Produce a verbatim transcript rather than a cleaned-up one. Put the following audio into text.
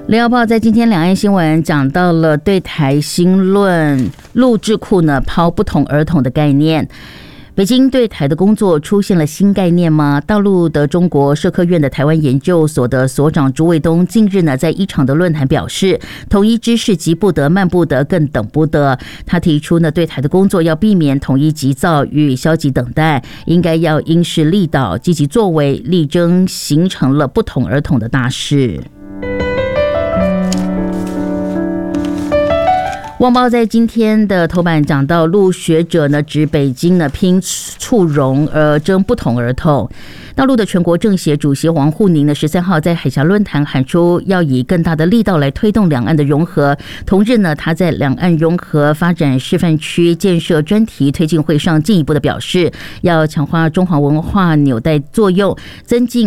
联合报在今天两岸新闻讲到了对台新论陆智库呢抛不同儿童的概念。北京对台的工作出现了新概念吗？大陆的中国社科院的台湾研究所的所长朱卫东近日呢，在一场的论坛表示，统一之势急不得，慢不得，更等不得。他提出呢，对台的工作要避免统一急躁与消极等待，应该要因势利导，积极作为，力争形成了不同儿童的大事。旺报在今天的头版讲到，陆学者呢指北京呢拼促融而争不同儿童。大陆的全国政协主席王沪宁呢十三号在海峡论坛喊出要以更大的力道来推动两岸的融合。同日呢，他在两岸融合发展示范区建设专题推进会上进一步的表示，要强化中华文化纽带作用，增进